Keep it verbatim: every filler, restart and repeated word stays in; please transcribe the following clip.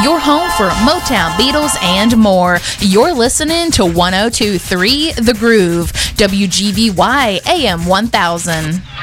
your home for Motown, Beatles, and more. You're listening to one oh two point three The Groove, W G V Y A M one thousand.